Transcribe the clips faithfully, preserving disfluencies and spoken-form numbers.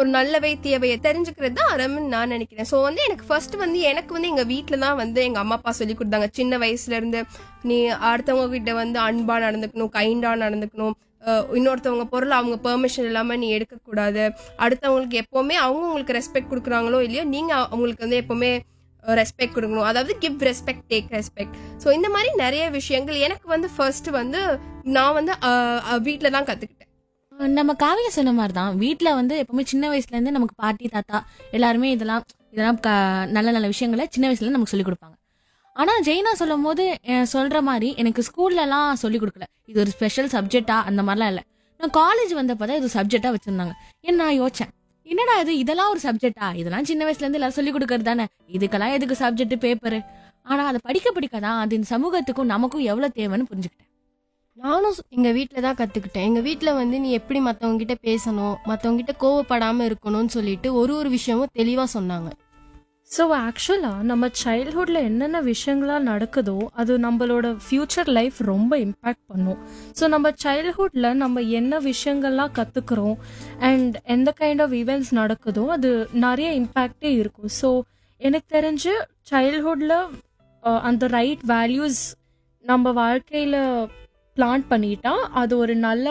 ஒரு நல்லவை தீயவையை தெரிஞ்சுக்கிறது தான் அறம்னு நான் நினைக்கிறேன். ஸோ வந்து எனக்கு ஃபர்ஸ்ட் வந்து எனக்கு வந்து எங்க வீட்டுல தான் வந்து எங்க அம்மா அப்பா சொல்லி கொடுத்தாங்க. சின்ன வயசுல இருந்து நீ அடுத்தவங்க கிட்ட வந்து அன்பா நடந்துக்கணும், கைண்டா நடந்துக்கணும், இன்னொருத்தவங்க பொருள் அவங்க பெர்மிஷன் இல்லாம நீ எடுக்கக்கூடாது, அடுத்தவங்களுக்கு எப்பவுமே அவங்க உங்களுக்கு ரெஸ்பெக்ட் கொடுக்குறாங்களோ இல்லையோ நீங்க அவங்களுக்கு வந்து எப்பவுமே ரெஸ்பெக்ட் கொடுக்கணும். அதாவது give respect take respect. So இந்த மாதிரி நிறைய விஷயங்கள் எனக்கு வந்து ஃபர்ஸ்ட் வந்து நான் வந்து வீட்டுல தான் கத்துக்கிட்டேன். நம்ம காவியா சொன்ன மாதிரி தான் வீட்டில் வந்து எப்பவுமே சின்ன வயசுல இருந்து நமக்கு பாட்டி தாத்தா எல்லாருமே இதெல்லாம் இதெல்லாம் நல்ல நல்ல விஷயங்களை சின்ன வயசுல நமக்கு சொல்லிக் கொடுப்பாங்க. ஆனா ஜெயினா சொல்லும் போது சொல்ற மாதிரி எனக்கு ஸ்கூல்ல எல்லாம் சொல்லிக் கொடுக்கல. இது ஒரு ஸ்பெஷல் சப்ஜெக்டா அந்த மாதிரிலாம் இல்லை. நான் காலேஜ் வந்தப்பதான் இது சப்ஜெக்டா வச்சிருந்தாங்க. ஏன் நான் யோசிச்சேன், என்னடா இது இதெல்லாம் ஒரு சப்ஜெக்டா, இதெல்லாம் சின்ன வயசுல இருந்து எல்லாரும் சொல்லிக் கொடுக்கறது தானே, இதுக்கெல்லாம் எதுக்கு சப்ஜெக்ட் பேப்பரு. ஆனா அதை படிக்க படிக்கதான் அது இந்த சமூகத்துக்கும் நமக்கும் எவ்வளவு தேவைன்னு புரிஞ்சுக்கிட்டேன். நானும் எங்க வீட்டுல தான் கத்துக்கிட்டேன். எங்க வீட்டுல வந்து நீ எப்படி மத்தவங்க கிட்ட பேசணும், மத்தவங்க கிட்ட கோவப்படாம இருக்கணும்னு சொல்லிட்டு ஒரு ஒரு விஷயமும் தெளிவா சொன்னாங்க. ஸோ ஆக்சுவலாக நம்ம சைல்ட்ஹுட்டில் என்னென்ன விஷயங்களாக நடக்குதோ அது நம்மளோட ஃப்யூச்சர் லைஃப் ரொம்ப இம்பேக்ட் பண்ணும். ஸோ நம்ம சைல்ட்ஹுட்டில் நம்ம என்ன விஷயங்கள்லாம் கற்றுக்குறோம் அண்ட் எந்த கைண்ட் ஆஃப் ஈவெண்ட்ஸ் நடக்குதோ அது நிறைய இம்பேக்டே இருக்கும். ஸோ எனக்கு தெரிஞ்சு சைல்ட்ஹுட்டில் அந்த ரைட் வேல்யூஸ் நம்ம வாழ்க்கையில் பிளான்ட் பண்ணிட்டா அது ஒரு நல்ல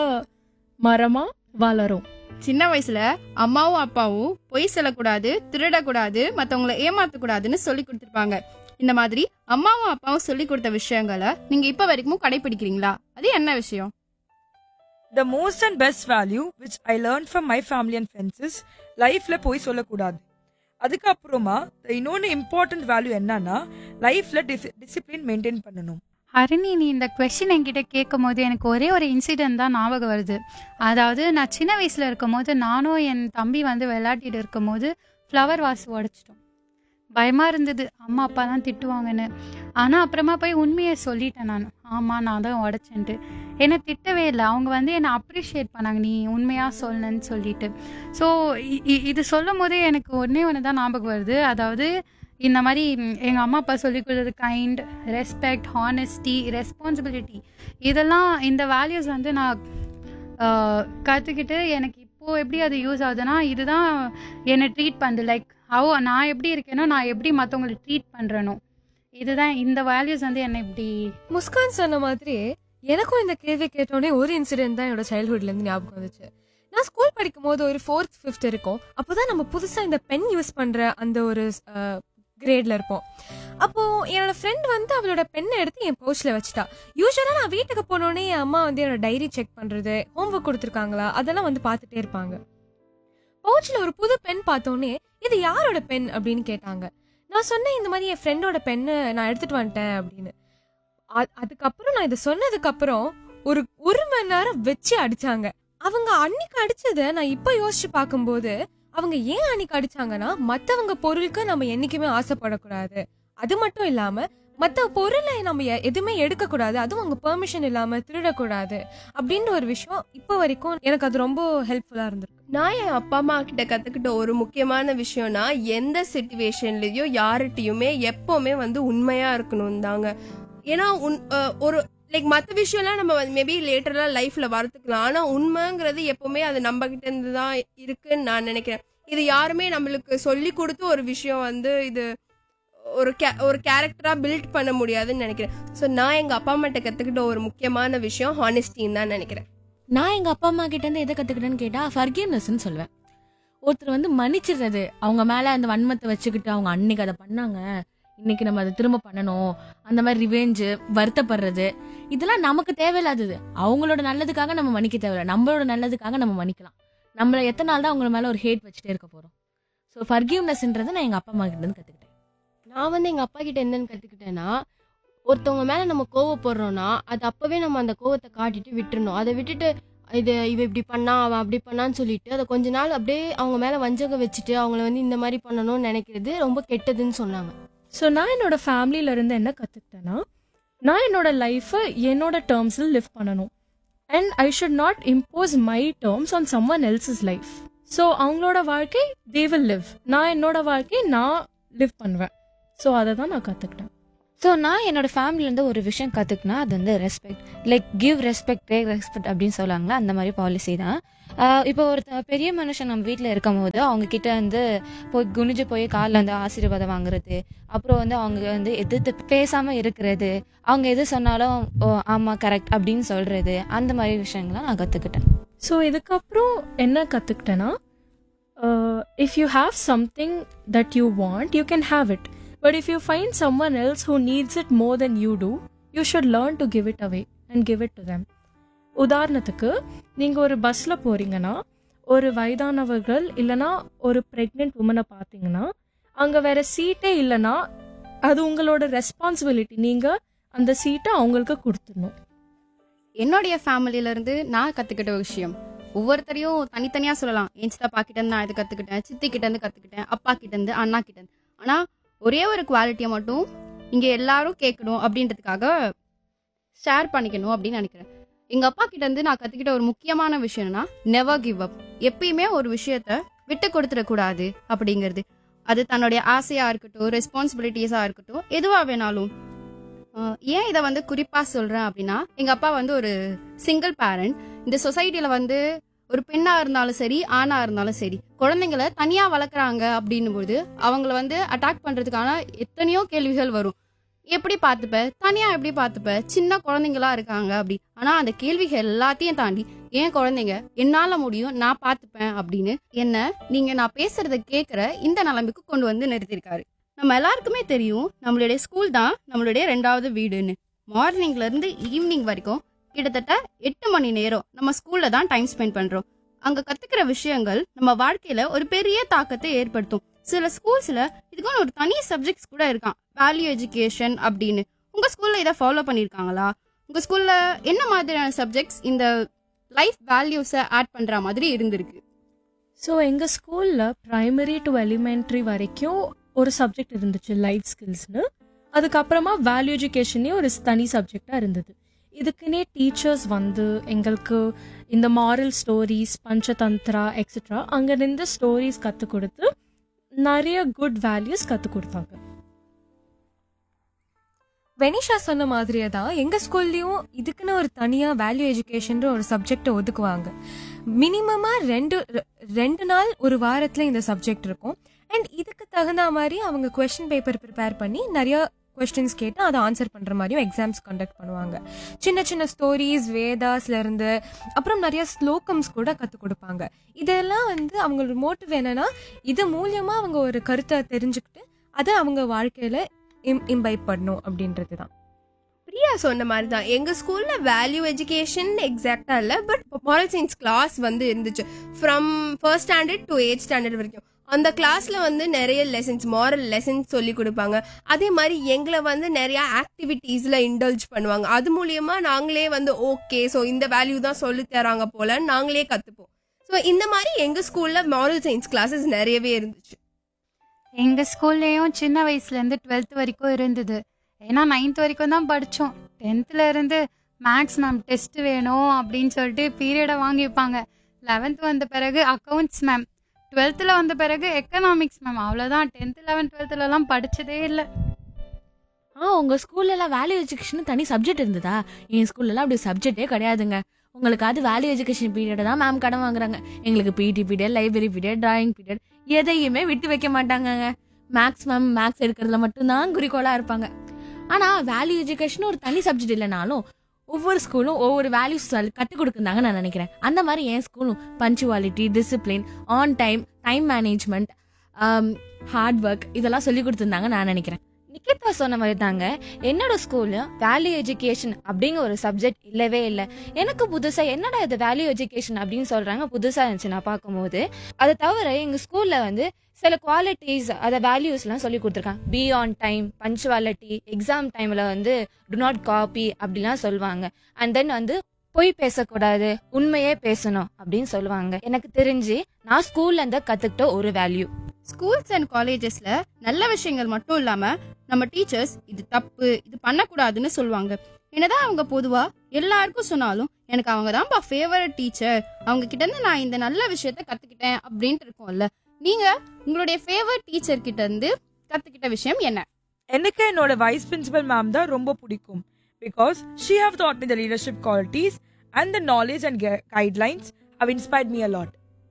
மரமாக வளரும். சின்ன வயசுல அம்மாவும் அப்பாவும் பொய் சொல்லக்கூடாது, திருடக்கூடாது, மத்தவங்களை ஏமாத்தக்கூடாதுன்னு சொல்லி கொடுத்துருப்பாங்க. இந்த மாதிரி அம்மாவும் அப்பாவும் சொல்லி கொடுத்த விஷயங்களை நீங்க இப்ப வரைக்கும் கடைபிடிக்கிறீங்களா? அது என்ன விஷயம்? The most and best value which I learned from my family and friends is லைஃப்ல போய் சொல்லக்கூடாது. அதுக்கப்புறமா இன்னொன்று இம்பார்ட்டன்ட் வேல்யூ என்னன்னா லைஃப்ல டிசிப்ளின் மெயின்டைன் பண்ணணும். ஹரிணி, நீ இந்த கொஸ்டின் என்கிட்ட கேட்கும் போது எனக்கு ஒரே ஒரு இன்சிடென்ட் தான் ஞாபகம் வருது. அதாவது நான் சின்ன வயசில் இருக்கும் போது நானும் என் தம்பி வந்து விளையாட்டிட்டு இருக்கும் போது ஃப்ளவர் வாஸ் உடைச்சிட்டோம். பயமாக இருந்தது, அம்மா அப்பா தான் திட்டுவாங்கன்னு. ஆனால் அப்புறமா போய் உண்மையை சொல்லிட்டேன் நான், ஆமாம் நான் தான் உடைச்சேன்ட்டு. என்னை திட்டவே இல்லை, அவங்க வந்து என்னை அப்ரிஷியேட் பண்ணாங்க, நீ உண்மையாக சொல்லணுன்னு சொல்லிட்டு. ஸோ இது சொல்லும் போதே எனக்கு ஒன்றே ஒன்று தான் ஞாபகம் வருது. அதாவது இந்த மாதிரி எங்கள் அம்மா அப்பா சொல்லிக் கொடுத்தது கைண்ட், ரெஸ்பெக்ட், ஹானஸ்டி, ரெஸ்பான்சிபிலிட்டி, இதெல்லாம் இந்த வேல்யூஸ் வந்து நான் கற்றுக்கிட்டு எனக்கு இப்போது எப்படி அது யூஸ் ஆகுதுன்னா இதுதான் என்னை ட்ரீட் பண்ணுது. லைக் அவ நான் எப்படி இருக்கேனோ நான் எப்படி மற்றவங்களை ட்ரீட் பண்ணுறேனோ, இதுதான் இந்த வேல்யூஸ் வந்து என்னை இப்படி. முஸ்கான் சொன்ன மாதிரி எனக்கும் இந்த கேள்வி கேட்டோடனே ஒரு இன்சிடென்ட் தான் என்னோட சைல்ட்ஹுட்லேருந்து ஞாபகம் வந்துச்சு. நான் ஸ்கூல் படிக்கும் போது ஒரு ஃபோர்த் ஃபிஃப்த் இருக்கும். அப்போதான் நம்ம புதுசாக இந்த பென் யூஸ் பண்ணுற அந்த ஒரு கிரேட்ல இருப்போம். அப்போ என்னோட ஃப்ரெண்ட் வந்து அவளோட பெண்ணை எடுத்து என் பவுச்சில் வச்சுட்டா. யூஸ்வலாக நான் வீட்டுக்கு போனோடனே என் அம்மா வந்து என்னோட டைரி செக் பண்ணுறது, ஹோம்ஒர்க் கொடுத்துருக்காங்களா அதெல்லாம் வந்து பார்த்துட்டே இருப்பாங்க. பவுச்சில் ஒரு புது பென் பார்த்தோன்னே இது யாரோட பென் அப்படின்னு கேட்டாங்க. நான் சொன்னேன் இந்த மாதிரி என் ஃப்ரெண்டோட பெண்ணை நான் எடுத்துட்டு வந்துட்டேன் அப்படின்னு. அதுக்கப்புறம் நான் இதை சொன்னதுக்கப்புறம் ஒரு ஒரு மணி நேரம் வச்சு அடிச்சாங்க. அவங்க அன்னைக்கு அடிச்சதை நான் இப்போ யோசிச்சு பார்க்கும்போது அவங்க ஏன் அன்னைக்கு அடிச்சாங்கன்னா மற்றவங்க பொருளுக்கு நம்ம என்னைக்குமே ஆசைப்படக்கூடாது, அது மட்டும் இல்லாம மற்ற பொருளை நம்ம எதுவுமே எடுக்கக்கூடாது, அதுவும் அவங்க பெர்மிஷன் இல்லாம திருடக்கூடாது அப்படின்ற ஒரு விஷயம் இப்போ வரைக்கும் எனக்கு அது ரொம்ப ஹெல்ப்ஃபுல்லா இருந்திருக்கு. நான் என் அப்பா அம்மா கிட்ட கத்துக்கிட்ட ஒரு முக்கியமான விஷயம்னா எந்த சிச்சுவேஷன்லயும் யார்கிட்டயுமே எப்பவுமே வந்து உண்மையா இருக்கணும் தாங்க. ஏன்னா ஒரு லைக் மற்ற விஷயம்லாம் நம்ம மேபி லேட்டர்லாம் லைஃப்ல வரத்துக்கலாம், ஆனா உண்மைங்கிறது எப்பவுமே அது நம்ம கிட்ட இருந்து தான் இருக்குன்னு நான் நினைக்கிறேன். இது யாருமே நம்மளுக்கு சொல்லி கொடுத்து ஒரு விஷயம் வந்து இது ஒரு ஒரு கேரக்டரா பில்ட் பண்ண முடியாதுன்னு நினைக்கிறேன். ஸோ நான் எங்க அப்பா அம்மா கிட்ட கத்துக்கிட்ட ஒரு முக்கியமான விஷயம் ஹானஸ்டின்னு தான் நினைக்கிறேன். நான் எங்க அப்பா அம்மா கிட்ட இருந்து எதை கத்துக்கிட்டேன்னு கேட்டா ஃபர்கிவ்னஸ்ன்னு சொல்லுவேன். ஒருத்தர் வந்து மன்னிச்சிடுறது, அவங்க மேல அந்த வன்மத்தை வச்சுக்கிட்டு அவங்க அன்னைக்கு அதை பண்ணாங்க, இன்னைக்கு நம்ம அதை திரும்ப பண்ணணும், அந்த மாதிரி ரிவெஞ்சு, வருத்தப்படுறது, இதெல்லாம் நமக்கு தேவையில்லாதது. அவங்களோட நல்லதுக்காக நம்ம மன்னிக்க தேவையில்ல, நம்மளோட நல்லதுக்காக நம்ம மன்னிக்கலாம். நம்மள எத்தனை நாள் தான் அவங்கள மேல ஒரு ஹேட் வச்சுட்டே இருக்க போறோம். ஸோ ஃபர்கிவ்னஸ்ன்றது நான் எங்க அப்பா அம்மா கிட்ட இருந்து கத்துக்கிட்டேன். நான் வந்து எங்க அப்பா கிட்ட என்னன்னு கத்துக்கிட்டேன்னா, ஒருத்தவங்க மேல நம்ம கோவப்படுறோம்னா அது அப்பவே நம்ம அந்த கோவத்தை காட்டிட்டு விட்டுறணும். அதை விட்டுட்டு இது இவ இப்படி பண்ணா அவன் அப்படி பண்ணான்னு சொல்லிட்டு அதை கொஞ்ச நாள் அப்படியே அவங்க மேல வஞ்சகம் வச்சுட்டு அவங்கள வந்து இந்த மாதிரி பண்ணணும்னு நினைக்கிறது ரொம்ப கெட்டதுன்னு சொன்னாங்க. ஸோ நான் என்னோட ஃபேமிலியில இருந்து என்ன கற்றுக்கிட்டேன்னா, நான் என்னோட லைஃப்பை என்னோட டேர்ம்ஸில் லிவ் பண்ணணும் and I should not impose my terms on some one elses life. So அவங்களோட வாழ்க்கை தே வில் லிவ், நான் என்னோட வாழ்க்கை நான் லிவ் பண்ணுவேன். ஸோ அதை தான் நான் கற்றுக்கிட்டேன். ஸோ நான் என்னோட ஃபேமிலியிலேருந்து ஒரு விஷயம் கற்றுக்குனா அது வந்து respect, like give respect take respect அப்படின்னு சொல்லுவாங்களா, அந்த மாதிரி பாலிசி தான். ஆஹ் இப்போ ஒரு பெரிய மனுஷன் நம்ம வீட்டில் இருக்கும் போது அவங்க கிட்ட வந்து போய் குனிஞ்சு போய் காலில் வந்து ஆசீர்வாதம் வாங்குறது, அப்புறம் வந்து அவங்க வந்து எதிர்த்து பேசாமல் இருக்கிறது, அவங்க எது சொன்னாலும் ஓ ஆமாம் கரெக்ட் அப்படின்னு சொல்கிறது, அந்த மாதிரி விஷயங்கள்லாம் நான் கற்றுக்கிட்டேன். ஸோ இதுக்கப்புறம் என்ன கற்றுக்கிட்டேன்னா, if you have something that you want you can have it, but if you find someone else who needs it more then you two you should learn to give it away and give it to them. உதாரணத்துக்கு நீங்கள் ஒரு பஸ்ஸில் போகிறீங்கன்னா ஒரு வயதானவர்கள் இல்லைனா ஒரு pregnant உமனை பார்த்தீங்கன்னா அங்கே வேறு சீட்டே இல்லைன்னா அது உங்களோட ரெஸ்பான்சிபிலிட்டி, நீங்கள் அந்த சீட்டை அவங்களுக்கு கொடுத்துடணும். என்னுடைய ஃபேமிலியில இருந்து நான் கத்துக்கிட்ட விஷயம் ஒவ்வொருத்தரையும் தனித்தனியா சொல்லலாம். என் சித்தப்பா கிட்ட இருந்து நான் இது கத்துக்கிட்டேன், சித்தி கிட்ட இருந்து கத்துக்கிட்டேன், அப்பா கிட்ட இருந்து, அண்ணா கிட்ட இருந்து. ஆனா ஒரே ஒரு குவாலிட்டியை மட்டும் இங்க எல்லாரும் கேட்கணும் அப்படின்றதுக்காக ஷேர் பண்ணிக்கணும் அப்படின்னு நினைக்கிறேன். எங்க அப்பா கிட்ட இருந்து நான் கத்துக்கிட்ட ஒரு முக்கியமான விஷயம்னா நெவர் கிவ் அப். எப்பயுமே ஒரு விஷயத்த விட்டு கொடுத்துடக்கூடாது அப்படிங்கிறது. அது தன்னுடைய ஆசையா இருக்கட்டும், ரெஸ்பான்சிபிலிட்டிஸா இருக்கட்டும், எதுவா வேணாலும். ஏன் இதை வந்து குறிப்பா சொல்றேன் அப்படின்னா, எங்க அப்பா வந்து ஒரு சிங்கிள் பேரண்ட். இந்த சொசைட்டில வந்து ஒரு பெண்ணா இருந்தாலும் சரி, ஆணா இருந்தாலும் சரி, குழந்தைங்களை தனியா வளர்க்குறாங்க அப்படின்னும் போது அவங்கள வந்து அட்டாக் பண்றதுக்கான எத்தனையோ கேள்விகள் வரும். எப்படி பார்த்துப்ப, தனியா எப்படி பார்த்துப்ப, சின்ன குழந்தைங்களா இருக்காங்க அப்படி. ஆனா அந்த கேள்விகள் எல்லாத்தையும் தாண்டி ஏன் குழந்தைங்க என்னால முடியும், நான் பார்த்துப்பேன் அப்படின்னு என்ன நீங்க நான் பேசுறத கேட்குற இந்த நிலைமைக்கு கொண்டு வந்து நிறுத்திருக்காரு. நம்ம எல்லாருக்குமே தெரியும் நம்மளுடைய ஸ்கூல் தான் நம்மளுடைய ரெண்டாவது வீடுன்னு. மார்னிங்ல இருந்து ஈவினிங் வரைக்கும் கிட்டத்தட்ட எட்டு மணி நேரம் நம்ம ஸ்கூல்ல தான் டைம் ஸ்பெண்ட் பண்றோம். அங்க கத்துக்கிற விஷயங்கள் நம்ம வாழ்க்கையில ஒரு பெரிய தாக்கத்தை ஏற்படுத்தும். சில ஸ்கூல்ஸ்ல இதுக்கான ஒரு தனி சப்ஜெக்ட்ஸ் கூட இருக்கான், வேல்யூ எஜுகேஷன் அப்படின்னு. உங்க ஸ்கூல்ல இதை ஃபாலோ பண்ணிருக்காங்களா? உங்க ஸ்கூல்ல என்ன மாதிரியான சப்ஜெக்ட்ஸ் இந்த லைஃப் வேல்யூஸை ஆட் பண்ற மாதிரி இருந்திருக்கு? ஸோ எங்கள் ஸ்கூலில் ப்ரைமரி டு எலிமெண்ட்ரி வரைக்கும் ஒரு சப்ஜெக்ட் இருந்துச்சு, லைஃப் ஸ்கில்ஸ்னு. அதுக்கப்புறமா வேல்யூ எஜுகேஷனே ஒரு தனி சப்ஜெக்டாக இருந்தது. இதுக்குன்னே டீச்சர்ஸ் வந்து எங்களுக்கு இந்த மாரல் ஸ்டோரிஸ், பஞ்சதந்திரா எக்ஸெட்ரா அங்கேருந்து ஸ்டோரிஸ் கற்றுக் கொடுத்து நிறைய குட் வேல்யூஸ் கற்றுக் கொடுத்தாங்க. வெனிஷா சொன்ன மாதிரியே தான் எங்கள் ஸ்கூல்லையும் இதுக்குன்னு ஒரு தனியாக வேல்யூ எஜுகேஷன்ற ஒரு சப்ஜெக்டை ஒதுக்குவாங்க. மினிமமாக ரெண்டு ரெண்டு நாள் ஒரு வாரத்தில் இந்த சப்ஜெக்ட் இருக்கும். அண்ட் இதுக்கு தகுந்த மாதிரி அவங்க கொஸ்டின் பேப்பர் ப்ரிப்பேர் பண்ணி நிறைய கொஸ்டின்ஸ் கேட்டு அதை ஆன்சர் பண்ணுற மாதிரியும் எக்ஸாம்ஸ் கண்டக்ட் பண்ணுவாங்க. சின்ன சின்ன ஸ்டோரிஸ் வேதாஸ்லேருந்து அப்புறம் நிறைய ஸ்லோகம்ஸ் கூட கற்றுக் கொடுப்பாங்க. இதெல்லாம் வந்து அவங்களோட மோட்டிவ் என்னன்னா, இது மூலியமாக அவங்க ஒரு கருத்தை தெரிஞ்சுக்கிட்டு அதை அவங்க வாழ்க்கையில் இம் இம்பைப் பண்ணணும் அப்படின்றது தான். பிரியா சொன்ன மாதிரி தான் எங்கள் ஸ்கூலில் வேல்யூ எஜுகேஷன் எக்ஸாக்டாக இல்லை, பட் மாரல் சயின்ஸ் கிளாஸ் வந்து இருந்துச்சு. From first standard to eight standard வரைக்கும் அந்த கிளாஸ்ல வந்து நிறைய லெசன்ஸ், மாரல் லெசன்ஸ் சொல்லி கொடுப்பாங்க. அதே மாதிரி எங்களை வந்து நிறைய ஆக்டிவிட்டீஸ்ல இண்டல்ஜ் பண்ணுவாங்க. அது மூலியமா நாங்களே வந்து ஓகே ஸோ இந்த வேல்யூ தான் சொல்லி தராங்க போல நாங்களே கத்துப்போம். ஸோ இந்த மாதிரி எங்க ஸ்கூல்ல மாரல் சயின்ஸ் கிளாஸஸ் நிறையவே இருந்துச்சு. எங்கள் ஸ்கூல்லேயும் சின்ன வயசுலேருந்து டுவெல்த் வரைக்கும் இருந்தது. ஏன்னா நைன்த் வரைக்கும் தான் படித்தோம். டென்த்தில் இருந்து மேக்ஸ் மேம் டெஸ்ட் வேணும் அப்படின்னு சொல்லிட்டு பீரியடை வாங்கி வைப்பாங்க. லெவன்த் வந்த பிறகு அக்கௌண்ட்ஸ் மேம், டுவெல்த்தில் வந்த பிறகு எக்கனாமிக்ஸ் மேம். அவ்வளோதான். டென்த் லெவன்த் டுவெல்த்துலலாம் படித்ததே இல்லை. ஆ உங்கள் ஸ்கூல்லலாம் வேல்யூ எஜுகேஷன் தனி சப்ஜெக்ட் இருந்ததா? என் ஸ்கூல்லலாம் அப்படி சப்ஜெக்டே கிடையாதுங்க. உங்களுக்கு அது வேல்யூ எஜுகேஷன் பீரியட் தான் மேம் கடன் வாங்குறாங்க. எங்களுக்கு PT period, library period, drawing period எதையுமே விட்டு வைக்க மாட்டாங்கங்க. மேக்ஸ் மேம் மேக்ஸ் எடுக்கிறதுல மட்டும்தான் குறிக்கோளாக இருப்பாங்க. ஆனால் வேல்யூ எஜுகேஷன் ஒரு தனி சப்ஜெக்ட் இல்லைனாலும் ஒவ்வொரு ஸ்கூலும் ஒவ்வொரு வேல்யூஸ் கற்றுக் கொடுக்குறாங்க நான் நினைக்கிறேன். அந்த மாதிரி என் ஸ்கூலும் punctuality, discipline, on time, time management, hard work இதெல்லாம் சொல்லி கொடுத்துருந்தாங்க நான் நினைக்கிறேன். நிக்கிதா சொன்ன மாதிரி தாங்க என்னோட ஸ்கூல்ல வேல்யூ எஜுகேஷன் அப்படிங்கிற ஒரு சப்ஜெக்ட் இல்லவே இல்லை. எனக்கு புதுசா என்னடா இது வேல்யூ எஜுகேஷன் அப்படின்னு சொல்றாங்க, புதுசா இருந்துச்சு நான் பார்க்கும்போது. அதை தவிர எங்க ஸ்கூல்ல வந்து சில குவாலிட்டிஸ், அதை வேல்யூஸ்லாம் சொல்லி கொடுத்துருக்காங்க. Be on time, punctuality, exam டைம்ல வந்து டு நாட் காப்பி அப்படிலாம் சொல்லுவாங்க. அண்ட் தென் வந்து பொய் பேசக்கூடாது, உண்மையே பேசணும் அப்படின்னு சொல்லுவாங்க. எனக்கு தெரிஞ்சு நான் ஸ்கூல்ல இருந்து கத்துக்கிட்ட ஒரு வேல்யூ. ஸ்கூல்ஸ் அண்ட் காலேஜஸ்ல நல்ல விஷயங்கள் மட்டும் இல்லாம நம்ம டீச்சர்ஸ் இது தப்பு, இது பண்ணக்கூடாதுன்னு சொல்லுவாங்க. என்னதான் அவங்க பொதுவா எல்லாருக்கும் சொன்னாலும் எனக்கு அவங்க தான்ப்பா ஃபேவரட் டீச்சர், அவங்க கிட்ட இருந்து நான் இந்த நல்ல விஷயத்த கத்துக்கிட்டேன் அப்படின்ட்டு இருக்கோம்ல. நீங்க உங்களுடைய ஃபேவரட் டீச்சர் கிட்ட இருந்து கத்துக்கிட்ட விஷயம் என்ன? எனக்கு என்னோட வைஸ் பிரின்சிபல் மேம் தான் ரொம்ப பிடிக்கும் because she have taught me the leadership qualities and the knowledge and gu- guidelines have inspired me a lot.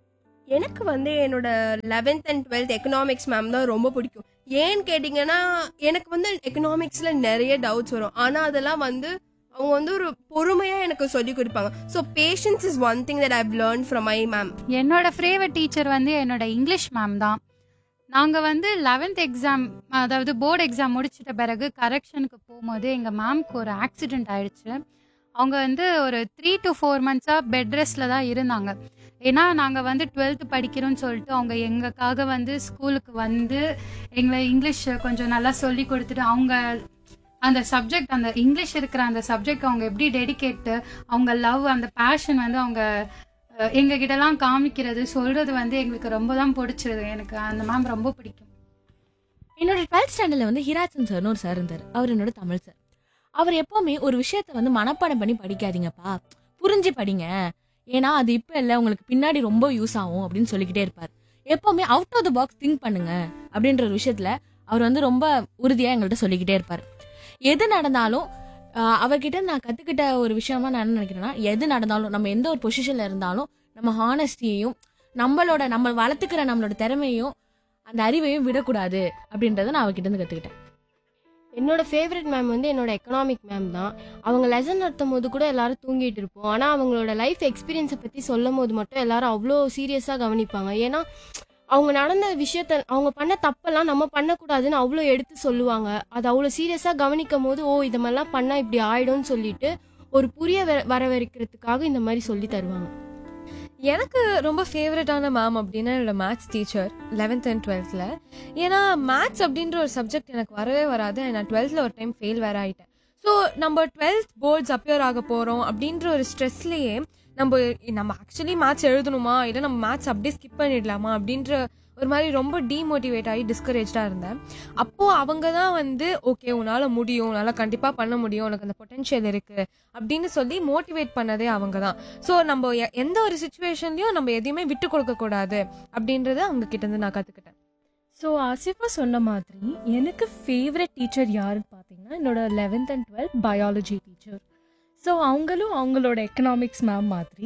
எனக்கு வந்து என்னோட eleventh and twelfth economics ma'am தான் ரொம்ப பிடிக்கும். ஏன்னு கேட்டிங்கன்னா எனக்கு வந்து எக்கனாமிக்ஸில் நிறைய டவுட்ஸ் வரும். ஆனால் அதெல்லாம் வந்து அவங்க வந்து ஒரு பொறுமையாக எனக்கு சொல்லி கொடுப்பாங்க. So patience is one thing that I've learn from my mam. என்னோட ஃபேவரட் டீச்சர் வந்து என்னோட இங்கிலீஷ் மேம் தான். நாங்கள் வந்து லெவன்த் எக்ஸாம், அதாவது போர்டு எக்ஸாம் முடிச்சிட்ட பிறகு கரெக்ஷனுக்கு போகும்போது எங்கள் மேம்க்கு ஒரு ஆக்சிடெண்ட் ஆயிடுச்சு. அவங்க வந்து ஒரு த்ரீ டு ஃபோர் மந்த்ஸாக பெட் ரெஸ்ட்டில் தான் இருந்தாங்க. ஏன்னா நாங்கள் வந்து டுவெல்த்து படிக்கிறோன்னு சொல்லிட்டு அவங்க எங்களுக்காக வந்து ஸ்கூலுக்கு வந்து எங்களை இங்கிலீஷ் கொஞ்சம் நல்லா சொல்லி கொடுத்துட்டு அவங்க அந்த சப்ஜெக்ட், அந்த இங்கிலீஷ் இருக்கிற அந்த சப்ஜெக்ட் அவங்க எப்படி டெடிகேட்டு, அவங்க லவ், அந்த பேஷன் வந்து அவங்க எங்ககிட்டலாம் காமிக்கிறது சொல்கிறது வந்து எங்களுக்கு ரொம்ப தான் பிடிச்சிருது. எனக்கு அந்த மேம் ரொம்ப பிடிக்கும். என்னோட டுவெல்த் ஸ்டாண்டர்டில் வந்து ஹிராச்சன் சார்னு ஒரு சார் இருந்தார். அவர் என்னோட தமிழ் சார். அவர் எப்போவுமே ஒரு விஷயத்த வந்து மனப்பாடம் பண்ணி படிக்காதீங்கப்பா, புரிஞ்சு படிங்க, ஏன்னா அது இப்போ இல்லை உங்களுக்கு பின்னாடி ரொம்ப யூஸ் ஆகும் அப்படின்னு சொல்லிக்கிட்டே இருப்பார். எப்போவுமே out of the box think பண்ணுங்க அப்படின்ற ஒரு விஷயத்தில் அவர் வந்து ரொம்ப உறுதியாக எங்கள்கிட்ட சொல்லிக்கிட்டே இருப்பார். எது நடந்தாலும் அவர்கிட்ட நான் கற்றுக்கிட்ட ஒரு விஷயமா நான் என்ன நினைக்கிறேன்னா, எது நடந்தாலும் நம்ம எந்த ஒரு பொசிஷனில் இருந்தாலும் நம்ம ஹானஸ்டியையும் நம்மளோட நம்ம வளர்த்துக்கிற நம்மளோட திறமையும் அந்த அறிவையும் விடக்கூடாது அப்படின்றத நான் அவர்கிட்ட இருந்து கற்றுக்கிட்டேன். என்னோட ஃபேவரட் மேம் வந்து என்னோட எக்கனாமிக் மேம் தான். அவங்க லெசன் நடத்தும் போது கூட எல்லாரும் தூங்கிட்டு இருப்போம். ஆனால் அவங்களோட லைஃப் எக்ஸ்பீரியன்ஸை பற்றி சொல்லும் போது மட்டும் எல்லாரும் அவ்வளோ சீரியஸாக கவனிப்பாங்க. ஏன்னா அவங்க நடந்த விஷயத்த, அவங்க பண்ண தப்பெல்லாம் நம்ம பண்ணக்கூடாதுன்னு அவ்வளோ எடுத்து சொல்லுவாங்க. அது அவ்வளோ சீரியஸாக கவனிக்கும் போது ஓ இது மாதிரிலாம் பண்ணால் இப்படி ஆயிடும்னு சொல்லிட்டு ஒரு புரிய வர வரவழைக்கிறதுக்காக இந்த மாதிரி சொல்லி தருவாங்க. எனக்கு ரொம்ப ஃபேவரட்டான மேம் அப்படின்னா என்னோட மேத்ஸ் டீச்சர் லெவன்த் அண்ட் டுவெல்த்தில். ஏன்னா மேத்ஸ் அப்படின்ற ஒரு சப்ஜெக்ட் எனக்கு வரவே வராது. நான் டுவெல்த்தில் ஒரு டைம் ஃபெயில் வேற ஆகிட்டேன். ஸோ நம்ம டுவெல்த் போர்ட்ஸ் அப்பியர் ஆக போகிறோம் அப்படின்ற ஒரு ஸ்ட்ரெஸ்லேயே நம்ம நம்ம ஆக்சுவலி மேத்ஸ் எழுதணுமா இல்லை நம்ம மேத்ஸ் அப்படியே ஸ்கிப் பண்ணிடலாமா அப்படின்ற ஒரு மாதிரி ரொம்ப டீமோட்டிவேட் ஆகி டிஸ்கரேஜாக இருந்தேன். அப்போது அவங்க தான் வந்து ஓகே உன்னால் முடியும், உன்னால் கண்டிப்பாக பண்ண முடியும், உனக்கு அந்த பொட்டென்ஷியல் இருக்குது அப்படின்னு சொல்லி மோட்டிவேட் பண்ணதே அவங்க தான். ஸோ நம்ம எந்த ஒரு சுச்சுவேஷன்லையும் நம்ம எதையுமே விட்டு கொடுக்கக்கூடாது அப்படின்றத அவங்க கிட்டேருந்து நான் கற்றுக்கிட்டேன். ஸோ ஆசிஃபா சொன்ன மாதிரி எனக்கு ஃபேவரட் டீச்சர் யாருன்னு பார்த்தீங்கன்னா என்னோட eleventh and twelfth biology teacher. So அவங்களும் அவங்களோட எக்கனாமிக்ஸ் மேம் மாதிரி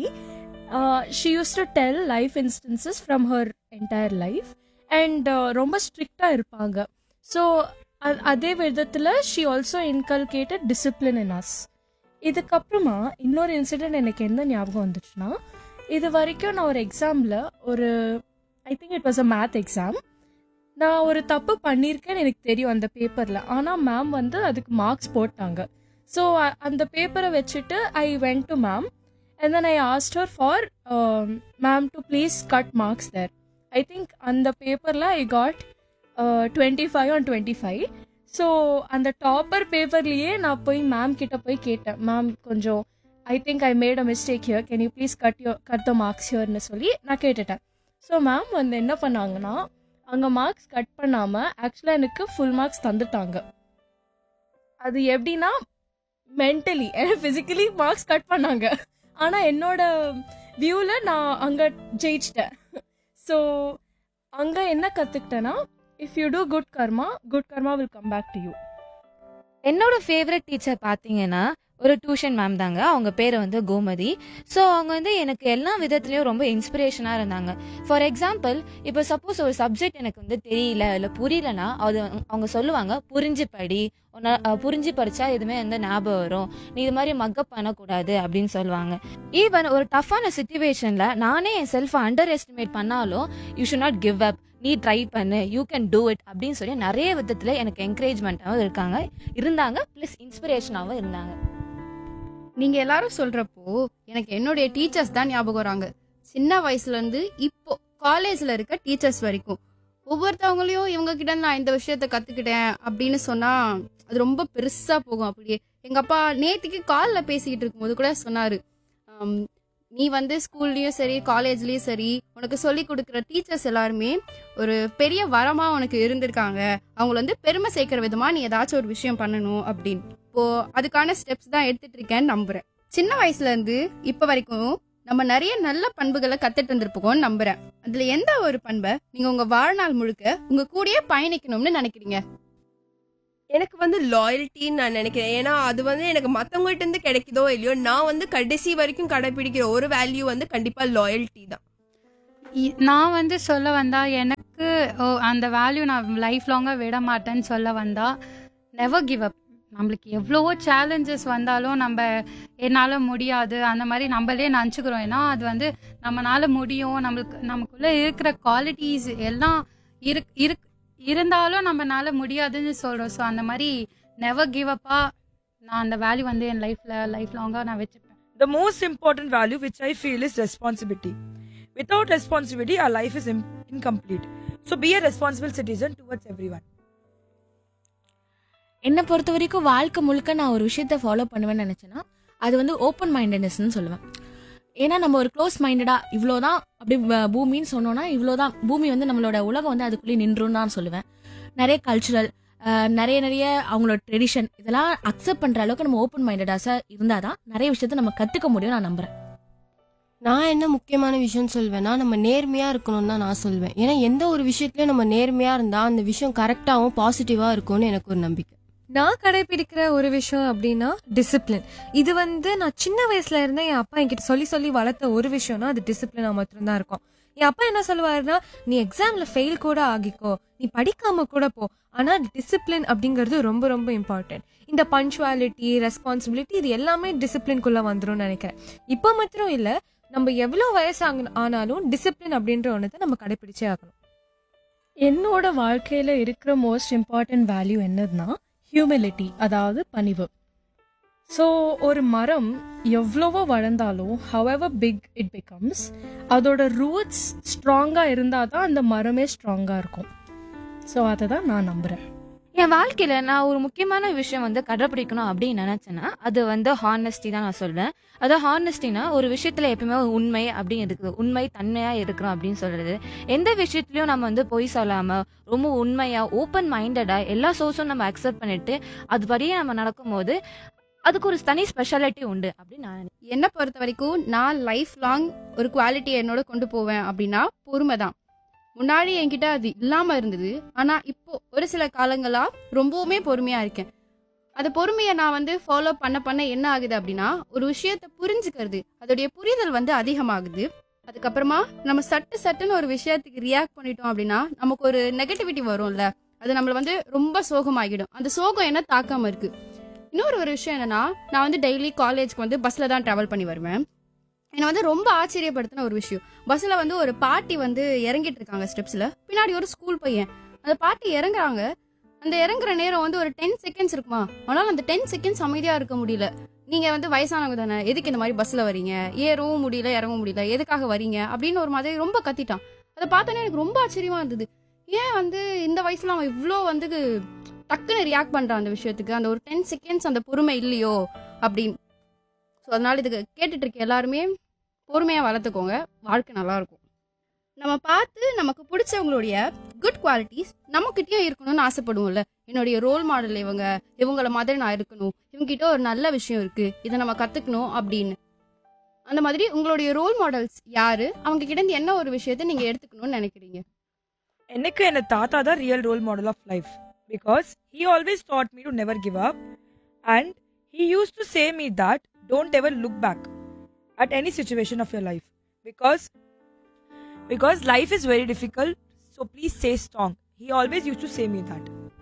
she use to tell life instances from her entire life and ரொம்ப ஸ்ட்ரிக்டாக இருப்பாங்க. ஸோ அதே விதத்தில் she also inculcated discipline in us. இதுக்கப்புறமா இன்னொரு இன்சிடென்ட் எனக்கு என்ன ஞாபகம் வந்துச்சுன்னா, இது வரைக்கும் நான் ஒரு எக்ஸாமில் ஒரு I think it was a math exam, நான் ஒரு தப்பு பண்ணியிருக்கேன்னு எனக்கு தெரியும் அந்த பேப்பரில். ஆனால் மேம் வந்து அதுக்கு மார்க்ஸ் போட்டாங்க. ஸோ அந்த பேப்பரை வச்சுட்டு I went to ma'am and then I asked her for um, ma'am to please cut marks there. I think on the paper la I got uh, twenty-five on twenty-five. So அந்த topper பேப்பர்லேயே நான் போய் ma'am கிட்ட போய் கேட்டேன், ma'am கொஞ்சம் I think I made a mistake here, can you please cut your cut the marks ஹியர்னு சொல்லி நான் கேட்டுட்டேன். ஸோ மேம் வந்து என்ன பண்ணாங்கன்னா அங்கே மார்க்ஸ் கட் பண்ணாமல் ஆக்சுவலாக எனக்கு ஃபுல் மார்க்ஸ் தந்துட்டாங்க. அது எப்படின்னா மென்டலி ஃபிசிக்கலி மார்க்ஸ் கட் பண்ணாங்க, ஆனால் என்னோட வியூவில் நான் அங்கே ஜெயிச்சிட்டேன். ஸோ அங்கே என்ன கற்றுக்கிட்டேன்னா, if you two good karma, good karma will come back to you. என்னோட ஃபேவரட் டீச்சர் பார்த்தீங்கன்னா ஒரு டியூஷன் மேம் தாங்க. அவங்க பேர் வந்து கோமதி. ஸோ அவங்க வந்து எனக்கு எல்லா விதத்துலேயும் ரொம்ப இன்ஸ்பிரேஷனாக இருந்தாங்க. ஃபார் எக்ஸாம்பிள், இப்போ சப்போஸ் ஒரு சப்ஜெக்ட் எனக்கு வந்து தெரியல இல்லை புரியலன்னா அது அவங்க சொல்லுவாங்க, புரிஞ்சு படி, உன்னை புரிஞ்சு படித்தா எதுவுமே வந்து ஞாபகம் வரும், நீ இது மாதிரி மக்கப் பண்ணக்கூடாது அப்படின்னு சொல்லுவாங்க. ஈவன் ஒரு டஃப்பான சுச்சுவேஷனில் நானே என் செல்ஃபை அண்டர் எஸ்டிமேட் பண்ணாலும் you should not give up, நீ ட்ரை பண்ணு, யூ கேன் டூ இட் அப்படின்னு சொல்லி நிறைய விதத்தில் எனக்கு என்கரேஜ்மெண்ட்டாகவும் இருக்காங்க இருந்தாங்க ப்ளஸ் இன்ஸ்பிரேஷனாகவும் இருந்தாங்க. நீங்க எல்லாரும் சொல்றப்போ எனக்கு என்னுடைய டீச்சர்ஸ் தான் ஞாபகம் வராங்க. சின்ன வயசுல இருந்து இப்போ காலேஜ்ல இருக்க டீச்சர்ஸ் வரைக்கும் ஒவ்வொருத்தவங்களையும் இவங்க கிட்ட நான் இந்த விஷயத்த கத்துக்கிட்டேன் அப்படின்னு சொன்னா அது ரொம்ப பெருசா போகும். அப்படியே எங்க அப்பா நேத்துக்கு கால்ல பேசிக்கிட்டு இருக்கும்போது கூட சொன்னாரு, நீ வந்து ஸ்கூல்லயும் சரி காலேஜ்லயும் சரி உனக்கு சொல்லி கொடுக்குற டீச்சர்ஸ் எல்லாருமே ஒரு பெரிய வரமா உனக்கு இருந்திருக்காங்க, அவங்கள வந்து பெருமை சேர்க்கிற விதமா நீ ஏதாச்சும் ஒரு விஷயம் பண்ணணும் அப்படின்னு. இப்போ அதுக்கான ஸ்டெப்ஸ் தான் எடுத்துட்டு இருக்கேன்னு நம்புறேன். சின்ன வயசுல இருந்து இப்ப வரைக்கும் நம்ம நிறைய நல்ல பண்புகளை கத்துட்டு இருந்திருப்போம்னு நம்புறேன். அதுல எந்த ஒரு பண்பை நீங்க உங்க வாழ்நாள் முழுக்க உங்க கூடயே பயணிக்கணும்னு நினைக்கிறீங்க? எனக்கு வந்து லாயல்ட்டின்னு நான் நினைக்கிறேன். ஏன்னா அது வந்து எனக்கு மத்தவங்ககிட்ட இருந்து கிடைக்குதோ இல்லையோ, நான் வந்து கடைசி வரைக்கும் கடைபிடிக்கிற ஒரு வேல்யூ வந்து கண்டிப்பா லாயல்ட்டி தான். இ- நான் வந்து சொல்ல வந்தா எனக்கு ஓ, அந்த வேல்யூ நான் லைஃப் லாங்காக விட மாட்டேன்னு சொல்ல வந்தா நெவர் கிவ் அப். நம்மளுக்கு எவ்வளவோ சேலஞ்சஸ் வந்தாலும் நம்ம என்னால் முடியாது அந்த மாதிரி நம்மளே நினச்சிக்கிறோம். ஏன்னா அது வந்து நம்மளால முடியும், நம்மளுக்கு நமக்குள்ளே இருக்கிற குவாலிட்டிஸ் எல்லாம் இருக் இருக் இருந்தாலும் நம்மனால முடியாதுன்னு சொல்கிறோம். ஸோ அந்த மாதிரி நெவர் கிவ் அப்பா நான் அந்த வேல்யூ வந்து என் லைஃப்பில் லைஃப் லாங்காக நான் வச்சுப்பேன். The most important value which I feel is responsibility. Without responsibility, our life is im- incomplete. So be a responsible citizen towards everyone. என்னை பொறுத்த வரைக்கும் வாழ்க்கை முழுக்க நான் ஒரு விஷயத்த ஃபாலோ பண்ணுவேன்னு நினச்சேன்னா அது வந்து ஓப்பன் மைண்டட்னஸ்ன்னு சொல்லுவேன். ஏன்னா நம்ம ஒரு க்ளோஸ் மைண்டடா இவ்வளோதான் அப்படி வ- பூமின்னு சொன்னோன்னா இவ்வளோதான் பூமி வந்து நம்மளோட உலகம் வந்து அதுக்குள்ளேயே நின்றுன்னு தான் சொல்லுவேன். நிறைய கல்ச்சுரல் நிறைய நிறைய அவங்களோட ட்ரெடிஷன் இதெல்லாம் அக்செப்ட் பண்ணுற அளவுக்கு நம்ம ஓப்பன் மைண்டடாக இருந்தால் தான் நிறைய விஷயத்த நம்ம கற்றுக்க முடியும் நான் நம்புகிறேன். நான் என்ன முக்கியமான விஷயம் சொல்வேன்னா நம்ம நேர்மையாக இருக்கணும்னு தான் நான் சொல்வேன். ஏன்னா எந்த ஒரு விஷயத்துலையும் நம்ம நேர்மையாக இருந்தால் அந்த விஷயம் கரெக்டாகவும் பாசிட்டிவாக இருக்கும்னு எனக்கு ஒரு நம்பிக்கை. நான் கடைபிடிக்கிற ஒரு விஷயம் அப்படின்னா டிசிப்ளின். இது வந்து நான் சின்ன வயசுல இருந்தே என் அப்பா என்கிட்ட சொல்லி சொல்லி வளர்த்த ஒரு விஷயம்னா அது டிசிப்ளினா மட்டும்தான் இருக்கும். என் அப்பா என்ன சொல்லுவாருன்னா, நீ எக்ஸாம்ல ஃபெயில் கூட ஆகிக்கோ, நீ படிக்காம கூட போ, ஆனா டிசிப்ளின் அப்படிங்கிறது ரொம்ப ரொம்ப இம்பார்ட்டன்ட். இந்த பஞ்சுவாலிட்டி, ரெஸ்பான்சிபிலிட்டி இது எல்லாமே டிசிப்ளின்குள்ள வந்துரும்னு நினைக்கிறேன். இப்போ மாத்திரம் இல்ல, நம்ம எவ்வளோ வயசு ஆக- ஆனாலும் டிசிப்ளின் அப்படின்ற ஒன்றதை நம்ம கடைபிடிச்சே ஆகணும். என்னோட வாழ்க்கையில இருக்கிற மோஸ்ட் இம்பார்ட்டன்ட் வேல்யூ என்னதுன்னா ஹியூமிலிட்டி, அதாவது பணிவு. ஸோ ஒரு மரம் எவ்வளவோ வளர்ந்தாலும் however big it becomes, அதோட ரூட்ஸ் ஸ்ட்ராங்காக இருந்தால் தான் அந்த மரமே ஸ்ட்ராங்காக இருக்கும். ஸோ அதை தான் நான் நம்புகிறேன். என் வாழ்க்கையில நான் ஒரு முக்கியமான விஷயம் வந்து கடைப்பிடிக்கணும் அப்படின்னு நினைச்சேன்னா அது வந்து ஹானஸ்டி தான் நான் சொல்வேன். அதாவது ஹானஸ்டினா ஒரு விஷயத்துல எப்பயுமே ஒரு உண்மை அப்படின்னு இருக்குது, உண்மை தன்மையா இருக்கிறோம் அப்படின்னு சொல்றது. எந்த விஷயத்துலயும் நம்ம வந்து பொய் சொல்லாம ரொம்ப உண்மையா ஓப்பன் மைண்டடா எல்லா சோர்ஸும் நம்ம அக்செப்ட் பண்ணிட்டு அதுபடியே நம்ம நடக்கும்போது அதுக்கு ஒரு தனி ஸ்பெஷாலிட்டி உண்டு அப்படின்னு நான் நினைக்கிறேன். என்னை பொறுத்த வரைக்கும் நான் லைஃப் லாங் ஒரு குவாலிட்டி என்னோட கொண்டு போவேன் அப்படின்னா பொறுமை தான். முன்னாடி என்கிட்ட அது இல்லாம இருந்தது, ஆனா இப்போ ஒரு சில காலங்களா ரொம்பவுமே பொறுமையா இருக்கேன். அந்த பொறுமையை நான் வந்து ஃபாலோ பண்ண பண்ண என்ன ஆகுது அப்படின்னா ஒரு விஷயத்தை புரிஞ்சுக்கிறது, அதோடைய புரிதல் வந்து அதிகமாகுது. அதுக்கப்புறமா நம்ம சட்டு சட்டுன்னு ஒரு விஷயத்துக்கு ரியாக்ட் பண்ணிட்டோம் அப்படின்னா நமக்கு ஒரு நெகட்டிவிட்டி வரும்ல, அது நம்மள வந்து ரொம்ப சோகமாகிடும். அந்த சோகம் என்ன தாக்காம இருக்கு. இன்னொரு ஒரு விஷயம் என்னன்னா, நான் வந்து டெய்லி காலேஜ்க்கு வந்து பஸ்ல தான் டிராவல் பண்ணி வருவேன். என்னை வந்து ரொம்ப ஆச்சரியப்படுத்தின ஒரு விஷயம், பஸ்ல வந்து ஒரு பாட்டி வந்து இறங்கிட்டு இருக்காங்க ஸ்டெப்ஸ்ல, பின்னாடி ஒரு ஸ்கூல் பையன். அந்த பாட்டி இறங்குறாங்க, அந்த இறங்குற நேரம் வந்து ஒரு டென் செகண்ட்ஸ் இருக்குமா, ஆனால் அந்த டென் செகண்ட்ஸ் அமைதியா இருக்க முடியல. நீங்க வந்து வயசானவங்க தானே, எதுக்கு இந்த மாதிரி பஸ்ல வரீங்க, ஏறவும் முடியல இறங்கவும் முடியல, எதுக்காக வரீங்க அப்படின்னு ஒரு மாதிரி ரொம்ப கத்திட்டான். அதை பார்த்தோன்னே எனக்கு ரொம்ப ஆச்சரியமா இருந்தது. ஏன் வந்து இந்த வயசுல அவன் இவ்வளோ வந்து டக்குன்னு ரியாக்ட் பண்றான் அந்த விஷயத்துக்கு, அந்த ஒரு டென் செகண்ட்ஸ் அந்த பொறுமை இல்லையோ அப்படின்னு. ஸோ அதனால இதுக்கு கேட்டுட்டு இருக்க எல்லாருமே பொறுமையா வளர்த்துக்கோங்க, வாழ்க்கை நல்லா இருக்கும். நம்ம பார்த்து நமக்கு பிடிச்சவங்களுடைய குட் குவாலிட்டிஸ் நம்மக்கிட்டயும் இருக்கணும்னு ஆசைப்படுவோம்ல. என்னுடைய ரோல் மாடல் இவங்க, இவங்கள மாதிரி நான் இருக்கணும், இவங்ககிட்ட ஒரு நல்ல விஷயம் இருக்கு, இதை நம்ம கத்துக்கணும் அப்படின்னு. அந்த மாதிரி உங்களுடைய ரோல் மாடல்ஸ் யாரு, அவங்க கிட்ட இருந்து என்ன ஒரு விஷயத்த நீங்க எடுத்துக்கணும்னு நினைக்கிறீங்க? எனக்கு என்ன தாத்தா தான் real role model of life, because he always taught me to never give up, and he used to say me that don't ever look back at any situation of your life, because because life is very difficult, so please stay strong. He always used to say me that.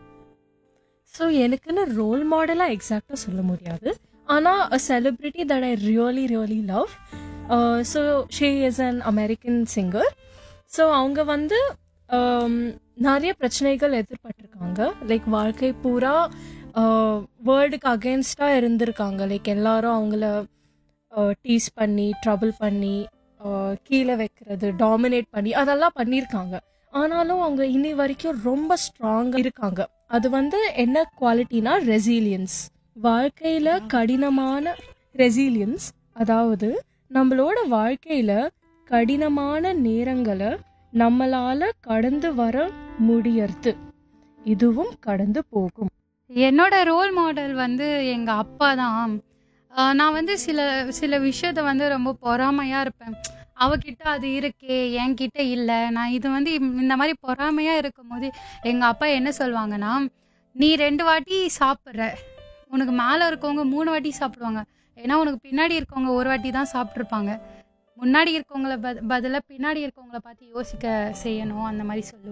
So எனக்குன்னு role மாடலாக எக்ஸாக்டாக சொல்ல முடியாது, ஆனால் அ celebrity that I really really love. So she is an American singer. So அவங்க வந்து um, நிறைய பிரச்சனைகள் எதிர்பட்டிருக்காங்க. லைக் வாழ்க்கை பூரா வேர்ல்டுக்கு அகேன்ஸ்டாக இருந்திருக்காங்க. லைக் எல்லாரும் அவங்கள டீஸ் பண்ணி ட்ரபிள் பண்ணி uh, கீழே வைக்கிறது, டாமினேட் பண்ணி அதெல்லாம் பண்ணியிருக்காங்க. ஆனாலும் அவங்க இனி வரைக்கும் ரொம்ப ஸ்ட்ராங்காக இருக்காங்க. அது வந்து என்ன குவாலிட்டினா ரெசிலியன்ஸ். வாழ்க்கையில கடினமான ரெசிலியன்ஸ், அதாவது நம்மளோட வாழ்க்கையில கடினமான நேரங்களை நம்மளால கடந்து வர முடியறது, இதுவும் கடந்து போகும். என்னோட ரோல் மாடல் வந்து எங்கள் அப்பா தான். ஆஹ் நான் வந்து சில சில விஷயத்த வந்து ரொம்ப பொறாமையாக இருப்பேன். அவகிட்ட அது இருக்கே என்கிட்ட இல்லை, நான் இது வந்து இம்- இந்த மாதிரி பொறாமையாக இருக்கும் போது எங்கள் அப்பா என்ன சொல்லுவாங்கன்னா, நீ ரெண்டு வாட்டி சாப்பிட்ற, உனக்கு மேலே இருக்கவங்க மூணு வாட்டி சாப்பிடுவாங்க. ஏன்னா உனக்கு பின்னாடி இருக்கவங்க ஒரு வாட்டி தான் சாப்பிட்ருப்பாங்க. முன்னாடி இருக்கவங்கள பத பதிலாக பின்னாடி இருக்கவங்கள பார்த்து யோசிக்க செய்யணும், அந்த மாதிரி சொல்லுவேன்.